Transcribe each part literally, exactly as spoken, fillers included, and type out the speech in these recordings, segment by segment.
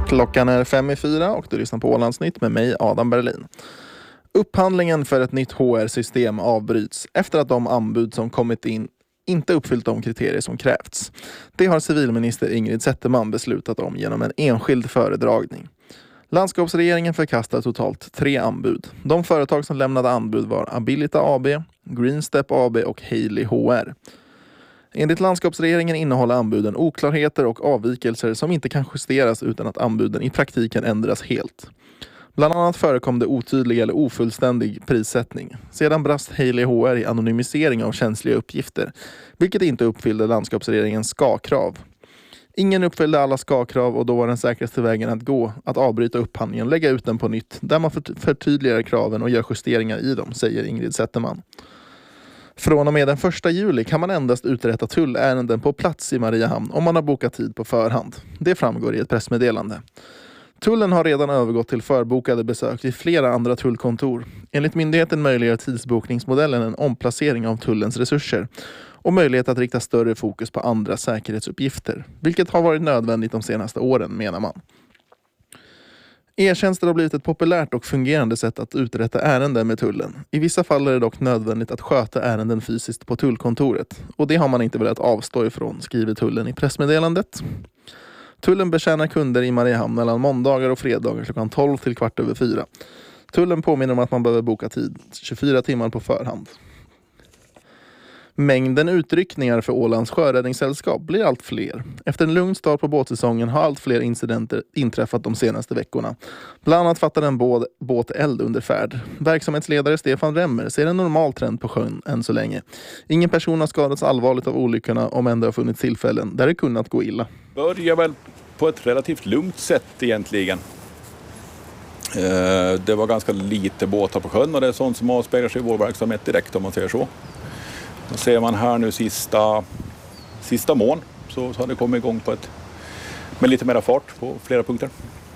Klockan är fem i fyra och du lyssnar på Ålandsnytt med mig, Adam Berlin. Upphandlingen för ett nytt H R-system avbryts efter att de anbud som kommit in inte uppfyllt de kriterier som krävts. Det har civilminister Ingrid Zetterman beslutat om genom en enskild föredragning. Landskapsregeringen förkastar totalt tre anbud. De företag som lämnade anbud var Abilita A B, Greenstep A B och Haley H R. Enligt landskapsregeringen innehåller anbuden oklarheter och avvikelser som inte kan justeras utan att anbuden i praktiken ändras helt. Bland annat förekom det otydlig eller ofullständig prissättning. Sedan brast Haley H R i anonymisering av känsliga uppgifter, vilket inte uppfyllde landskapsregeringens ska-krav. Ingen uppfyllde alla ska-krav och då var den säkraste vägen att gå att avbryta upphandlingen och lägga ut den på nytt där man förtydligar kraven och gör justeringar i dem, säger Ingrid Zetterman. Från och med den första juli kan man endast uträtta tullärenden på plats i Mariehamn om man har bokat tid på förhand. Det framgår i ett pressmeddelande. Tullen har redan övergått till förbokade besök vid flera andra tullkontor. Enligt myndigheten möjliggör tidsbokningsmodellen en omplacering av tullens resurser och möjlighet att rikta större fokus på andra säkerhetsuppgifter, vilket har varit nödvändigt de senaste åren, menar man. E-tjänster har blivit ett populärt och fungerande sätt att uträtta ärenden med tullen. I vissa fall är det dock nödvändigt att sköta ärenden fysiskt på tullkontoret. Och det har man inte velat avstå ifrån, skriver tullen i pressmeddelandet. Tullen betjänar kunder i Mariehamn mellan måndagar och fredagar klockan tolv till kvart över fyra. Tullen påminner om att man behöver boka tid tjugofyra timmar på förhand. Mängden utryckningar för Ålands sjöräddningssällskap blir allt fler. Efter en lugn start på båtsäsongen har allt fler incidenter inträffat de senaste veckorna. Bland annat fattade en båt, båt eld under färd. Verksamhetsledare Stefan Remmer ser en normal trend på sjön än så länge. Ingen person har skadats allvarligt av olyckorna om än det har funnits tillfällen där det kunnat gå illa. Börjar väl på ett relativt lugnt sätt egentligen. Det var ganska lite båtar på sjön och det är sånt som avspeglar sig i vår verksamhet direkt om man säger så. Då ser man här nu sista, sista mån så, så har det kommit igång på ett, med lite mer fart på flera punkter.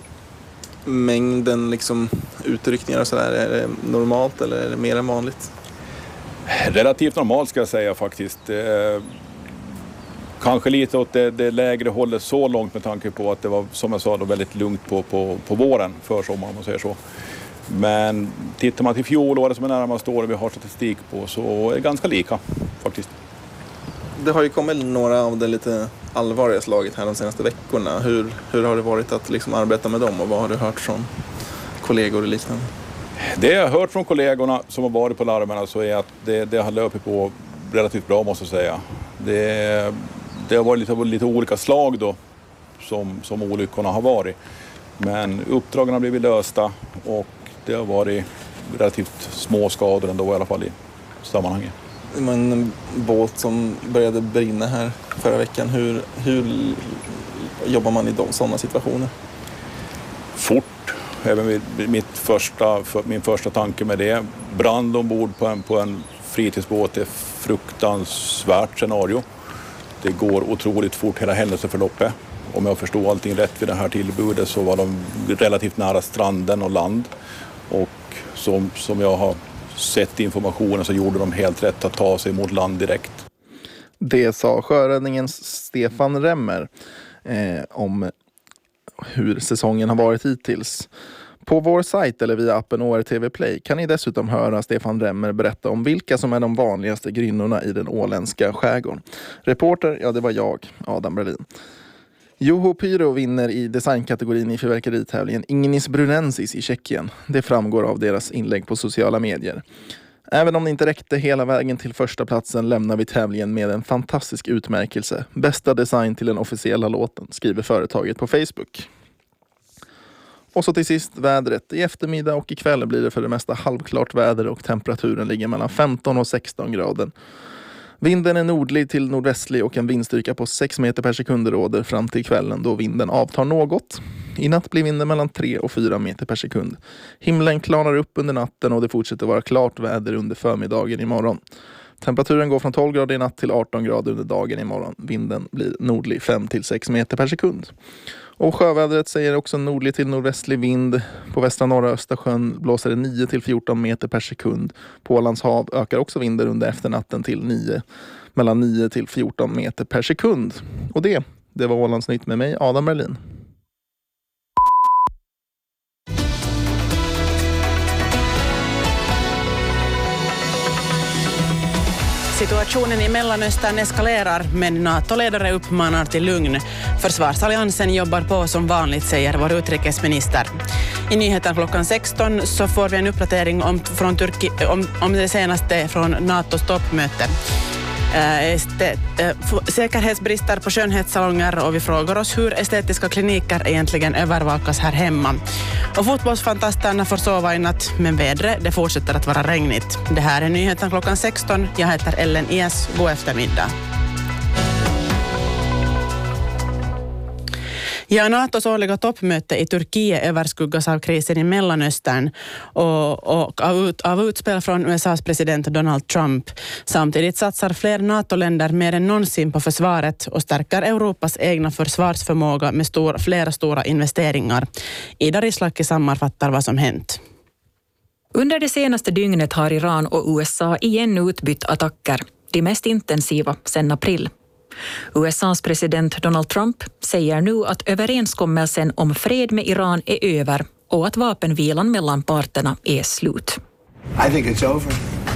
Mängden liksom utryckningar och sådär, är det normalt eller är det mer än vanligt? Relativt normalt ska jag säga faktiskt. Eh, kanske lite åt det, det lägre hållet så långt med tanke på att det var, som jag sa, då väldigt lugnt på, på, på våren, för sommaren om man säger så. Men tittar man till fjolåret som är närmast år vi har statistik på så är det ganska lika faktiskt. Det har ju kommit några av det lite allvarliga slaget här de senaste veckorna. Hur, hur har det varit att liksom arbeta med dem och vad har du hört från kollegor och liknande? Det jag har hört från kollegorna som har varit på larmerna så är att det, det har löpt på relativt bra måste jag säga. Det, det har varit lite, lite olika slag då som, som olyckorna har varit. Men uppdragen har blivit lösta och det har varit relativt små skador ändå i alla fall i sammanhanget. Men en båt som började brinna här förra veckan, hur, hur jobbar man i de sådana situationer? Fort. Även mitt första, min första tanke med det. Brand ombord på en, på en fritidsbåt är fruktansvärt scenario. Det går otroligt fort hela händelseförloppet. Om jag förstår allting rätt vid det här tillbudet så var de relativt nära stranden och land. Och som, som jag har sett informationen så gjorde de helt rätt att ta sig mot land direkt. Det sa sjöräddningens Stefan Remmer eh, om hur säsongen har varit hittills. På vår sajt eller via appen O R T V Play kan ni dessutom höra Stefan Remmer berätta om vilka som är de vanligaste grynnorna i den åländska skärgården. Reporter, ja det var jag, Adam Berlin. Juho Pyro vinner i designkategorin i fyrverkeritävlingen Ignis Brunensis i Tjeckien. Det framgår av deras inlägg på sociala medier. Även om det inte räckte hela vägen till första platsen lämnar vi tävlingen med en fantastisk utmärkelse. Bästa design till den officiella låten, skriver företaget på Facebook. Och så till sist vädret. I eftermiddag och ikväll blir det för det mesta halvklart väder och temperaturen ligger mellan femton och sexton grader. Vinden är nordlig till nordvästlig och en vindstyrka på sex meter per sekund råder fram till kvällen då vinden avtar något. I natt blir vinden mellan tre och fyra meter per sekund. Himlen klarnar upp under natten och det fortsätter vara klart väder under förmiddagen imorgon. Temperaturen går från tolv grader i natt till arton grader under dagen imorgon. Vinden blir nordlig fem till sex meter per sekund. Och sjövädret säger också nordlig till nordvästlig vind. På västra norra Östersjön blåser det nio till fjorton meter per sekund. På Ålands hav ökar också vinden under efternatten till nio, mellan nio till fjorton meter per sekund. Och det, det var Ålandsnytt med mig, Adam Berlin. Situationen i Mellanöstern eskalerar, men NATO-ledare uppmanar till lugn. Försvarsalliansen jobbar på som vanligt, säger vår utrikesminister. I nyheten klockan sexton så får vi en uppdatering om, från Turki, om, om det senaste från NATOs toppmöte. Äh, este, äh, säkerhetsbrister på skönhetssalonger, och vi frågar oss hur estetiska kliniker egentligen övervakas här hemma. Och fotbollsfantasterna får sova i natt, men vädret det fortsätter att vara regnigt. Det här är nyheten klockan sexton. Jag heter Ellen Ies. God eftermiddag. Ja, NATOs årliga toppmöte i Turkiet överskuggas av krisen i Mellanöstern och, och av, ut, av utspel från U S A:s president Donald Trump. Samtidigt satsar fler NATO-länder mer än någonsin på försvaret och stärker Europas egna försvarsförmåga med stor, flera stora investeringar. Ida Rislaki sammanfattar vad som hänt. Under det senaste dygnet har Iran och U S A igen utbytt attacker, de mest intensiva sedan april. U S A:s president Donald Trump säger nu att överenskommelsen om fred med Iran är över och att vapenvilan mellan parterna är slut. I think it's over.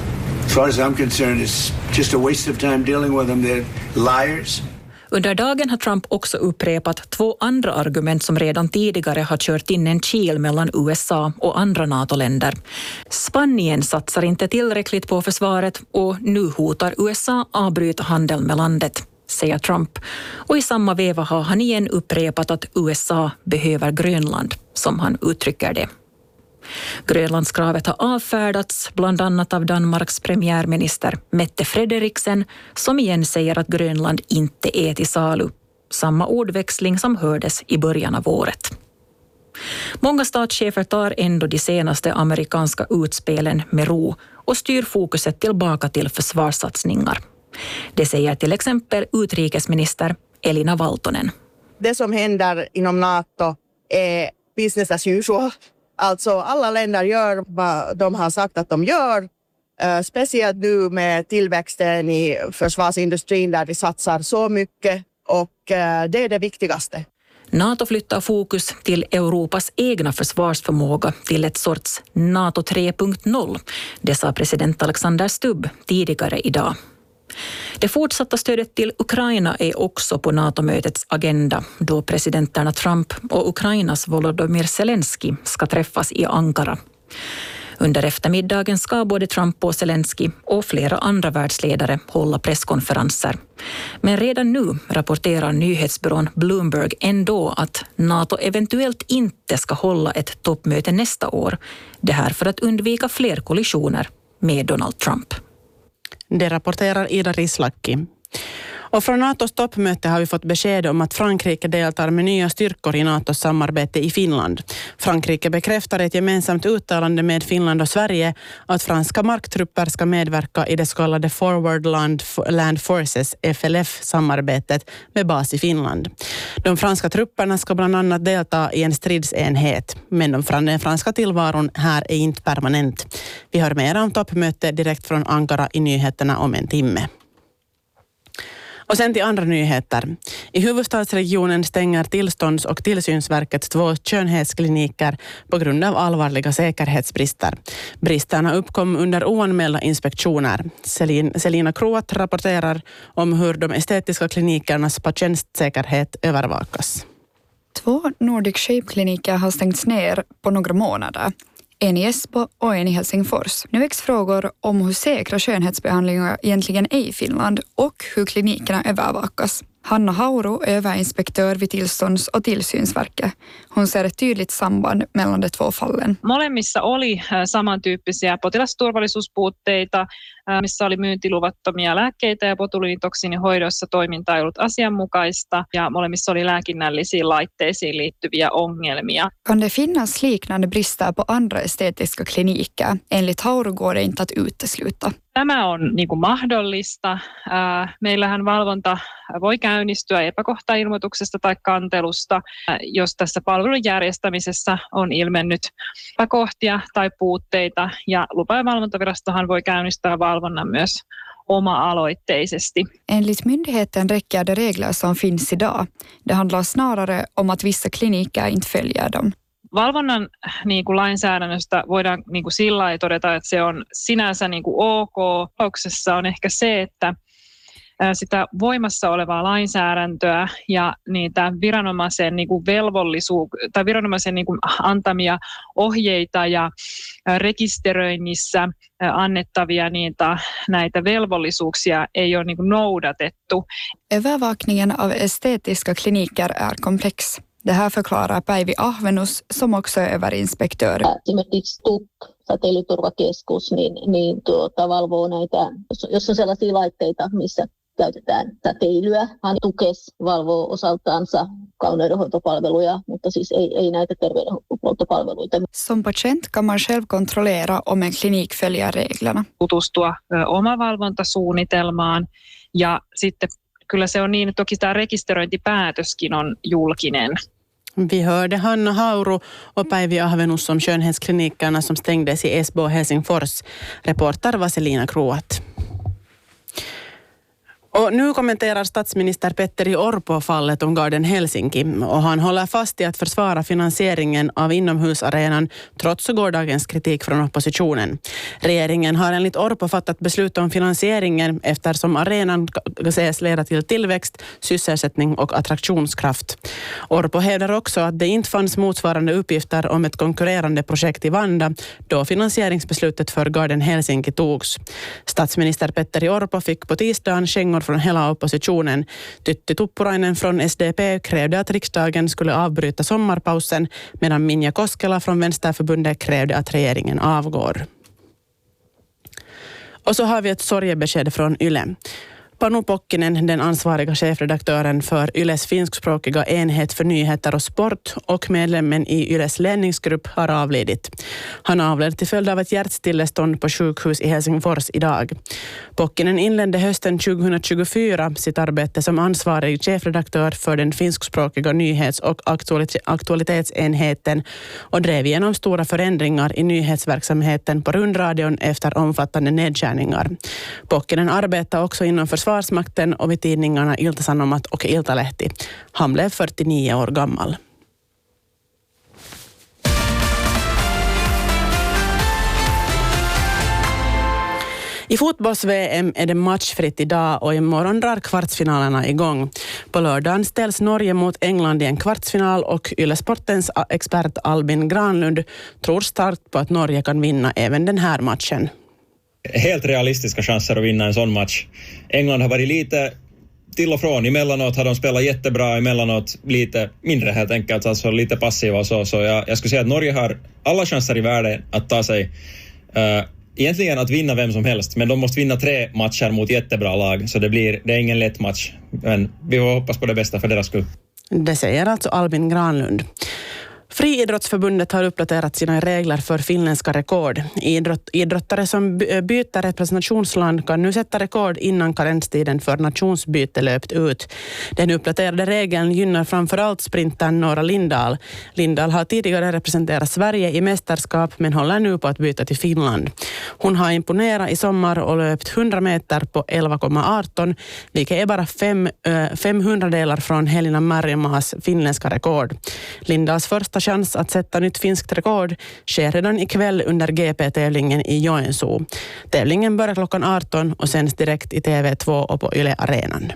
As far as I'm concerned, it's just a waste of time dealing with them. They're liars. Under dagen har Trump också upprepat två andra argument som redan tidigare har kört in en kil mellan U S A och andra NATO-länder. Spanien satsar inte tillräckligt på försvaret och nu hotar U S A avbryta handeln med landet, säger Trump. Och i samma veva har han igen upprepat att U S A behöver Grönland, som han uttrycker det. Grönlandskravet har avfärdats bland annat av Danmarks premiärminister Mette Frederiksen, som igen säger att Grönland inte är till salu. Samma ordväxling som hördes i början av året. Många statschefer tar ändå de senaste amerikanska utspelen med ro och styr fokuset tillbaka till försvarssatsningar. Det säger till exempel utrikesminister Elina Valtonen. Det som händer inom NATO är business as usual. Alltså alla länder gör vad de har sagt att de gör. Uh, speciellt nu med tillväxten i försvarsindustrin där vi satsar så mycket, och uh, det är det viktigaste. NATO flyttar fokus till Europas egna försvarsförmåga till ett sorts NATO tre punkt noll. Det sa president Alexander Stubb tidigare idag. Det fortsatta stödet till Ukraina är också på NATO-mötets agenda då presidenterna Trump och Ukrainas Volodymyr Zelensky ska träffas i Ankara. Under eftermiddagen ska både Trump och Zelensky och flera andra världsledare hålla presskonferenser. Men redan nu rapporterar nyhetsbyrån Bloomberg ändå att NATO eventuellt inte ska hålla ett toppmöte nästa år. Det här för att undvika fler kollisioner med Donald Trump. Det rapporterar Ida Rislaki. Och från NATOs toppmöte har vi fått besked om att Frankrike deltar med nya styrkor i NATOs samarbete i Finland. Frankrike bekräftar ett gemensamt uttalande med Finland och Sverige att franska marktrupper ska medverka i det så kallade Forward Land, Land Forces, F L F-samarbetet med bas i Finland. De franska trupperna ska bland annat delta i en stridsenhet, men den franska tillvaron här är inte permanent. Vi hör mer om toppmöte direkt från Ankara i nyheterna om en timme. Och sen till andra nyheter. I huvudstadsregionen stänger tillstånds- och tillsynsverket två skönhetskliniker på grund av allvarliga säkerhetsbrister. Bristerna uppkom under oanmälda inspektioner. Selin, Selina Kroat rapporterar om hur de estetiska klinikernas patientsäkerhet övervakas. Två Nordic Shape-kliniker har stängts ner på några månader. En i Esbo och en i Helsingfors. Nu väcks frågor om hur säkra skönhetsbehandlingar egentligen är i Finland och hur klinikerna övervakas. Hanna Hauru, överinspektör vid tillstånds- och tillsynsverket. Hon ser ett tydligt samband mellan de två fallen. Molemmissa oli samantyyppisiä potilasturvallisuuspuutteita, missä oli myyntiluvattomia lääkkeitä ja botulinitoksiinihoidossa toiminta ei ollut asianmukaista ja molemmissa oli lääkinnällisiin laitteisiin liittyviä ongelmia. Kan det finnas liknande brister på andra estetiska kliniker? Enligt Hauru går det inte att utesluta. Tämä on niin kuin mahdollista. Meillähän valvonta voi käynnistyä epäkohtailmoituksesta tai kantelusta, jos tässä palvelun järjestämisessä on ilmennyt epäkohtia tai puutteita. Ja lupa- ja valvontavirastohan voi käynnistää valvonnan myös oma-aloitteisesti. Enligt myndigheten räcker de regler som finns idag. Det handlar snarare om att vissa kliniker inte följer dem. Valvonnan niin kuin lainsäädännöstä voidaan niin kuin sillä lailla todeta, että se on sinänsä niin kuin ok. Tapauksessa on ehkä se, että sitä voimassa olevaa lainsäädäntöä ja niitä viranomaisen niin kuin velvollisuus tai viranomaisen niin kuin antamia ohjeita ja rekisteröinnissä annettavia niitä, näitä velvollisuuksia ei ole niin kuin noudatettu. Övervakningen av estetiska kliniker är komplex. Det här förklarar Päivi Ahvenus, som också är överinspektör. Esimerkiksi T U K, säteilyturvakeskus, niin, niin tuota, valvoo näitä, jos on sellaisia laitteita, missä käytetään säteilyä. Tukes valvoo osaltaansa kauneudenhoitopalveluja, mutta siis ei, ei näitä terveydenhuoltopalveluita. Som patient kan man själv kontrollera om en klinik följer reglerna. Tutustua omavalvontasuunnitelmaan ja sitten kyllä se on niin, että toki tämä rekisteröintipäätöskin on julkinen. Vi hörde Hanna Hauru och Päivi Ahvenus om skönhetsklinikerna som stängdes i Esbo och Helsingfors. Reporter Vaselina Kroat. Och nu kommenterar statsminister Petteri Orpo fallet om Garden Helsinki och han håller fast i att försvara finansieringen av inomhusarenan trots gårdagens kritik från oppositionen. Regeringen har enligt Orpo fattat beslut om finansieringen eftersom arenan ses leda till tillväxt, sysselsättning och attraktionskraft. Orpo hävdar också att det inte fanns motsvarande uppgifter om ett konkurrerande projekt i Vanda då finansieringsbeslutet för Garden Helsinki togs. Statsminister Petteri Orpo fick på tisdagen kängor från hela oppositionen. Tytti Tuppurainen från S D P krävde att riksdagen skulle avbryta sommarpausen medan Minja Koskela från Vänsterförbundet krävde att regeringen avgår. Och så har vi ett sorgebesked från Yle. Panu Pokkinen, den ansvariga chefredaktören för Yles finskspråkiga enhet för nyheter och sport och medlemmen i Yles ledningsgrupp har avlidit. Han avled till följd av ett hjärtstillestånd på sjukhus i Helsingfors idag. Pokkinen inledde hösten tjugohundratjugofyra sitt arbete som ansvarig chefredaktör för den finskspråkiga nyhets- och aktualitetsenheten och drev igenom stora förändringar i nyhetsverksamheten på rundradion efter omfattande nedskärningar. Pokkinen arbetar också inom Försvarsmakten och vid tidningarna Ilta-Sanomat och Iltalehti. Han blev fyrtionio år gammal. I fotbolls-V M är det matchfritt idag och imorgon drar kvartsfinalerna igång. På lördagen ställs Norge mot England i en kvartsfinal och Yle Sportens expert Albin Granlund tror starkt på att Norge kan vinna även den här matchen. Helt realistiska chanser att vinna en sån match. England har varit lite till och från. Emellanåt har de spelat jättebra, emellanåt lite mindre helt enkelt, alltså lite passiva och så. Så jag, jag skulle säga att Norge har alla chanser i världen att ta sig, uh, egentligen att vinna vem som helst, men de måste vinna tre matcher mot jättebra lag, så det blir, det är ingen lätt match. Men vi hoppas på det bästa för deras skull. Det säger alltså Albin Granlund. Friidrottsförbundet har uppdaterat sina regler för finländska rekord. Idrott, idrottare som byter representationsland kan nu sätta rekord innan karenstiden för nationsbyte löpt ut. Den uppdaterade regeln gynnar framförallt sprintern Nora Lindahl. Lindahl har tidigare representerat Sverige i mästerskap men håller nu på att byta till Finland. Hon har imponerat i sommar och löpt hundra meter på elva komma arton, vilket är bara fem, fem hundradelar från Helena Marjamas finländska rekord. Lindahls första chans att sätta nytt finskt rekord sker redan ikväll under G P-tävlingen i Joensuu. Tävlingen börjar klockan arton och sänds direkt i T V två och på Yle Arenan.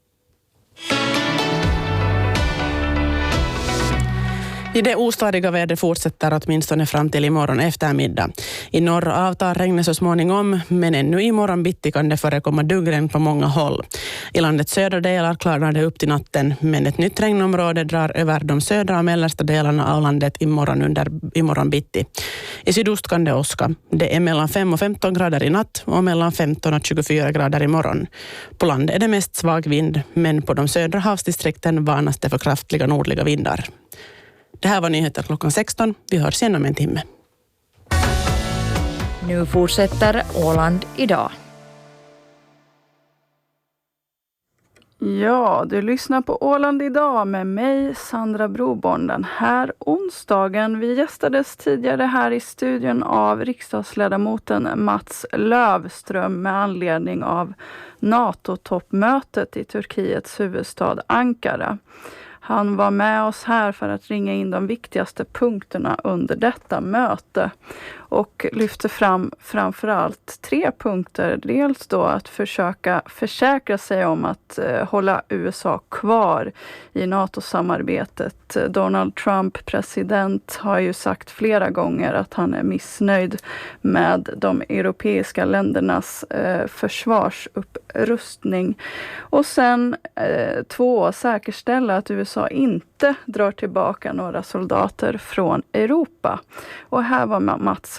I det ostadiga vädret fortsätter åtminstone fram till imorgon eftermiddag. I norr avtar regnet så småningom, men ännu imorgon bitti kan det förekomma duggregn på många håll. I landets södra delar klarnar det upp till natten, men ett nytt regnområde drar över de södra och mellersta delarna av landet imorgon under imorgon bitti. I sydost kan det åska. Det är mellan fem och femton grader i natt och mellan femton och tjugofyra grader imorgon. På land är det mest svag vind, men på de södra havsdistrikten varnas det för kraftiga nordliga vindar. Det här var nyheter klockan sexton. Vi hörs igen om en timme. Nu fortsätter Åland idag. Ja, du lyssnar på Åland idag med mig, Sandra Broborn. Den här onsdagen. Vi gästades tidigare här i studion av riksdagsledamoten Mats Lövström med anledning av NATO-toppmötet i Turkiets huvudstad Ankara. Han var med oss här för att ringa in de viktigaste punkterna under detta möte och lyfte fram framförallt tre punkter. Dels då att försöka försäkra sig om att eh, hålla U S A kvar i NATO-samarbetet. Donald Trump, president, har ju sagt flera gånger att han är missnöjd med de europeiska ländernas eh, försvarsupprustning. Och sen eh, två, säkerställa att U S A inte drar tillbaka några soldater från Europa. Och här var Mats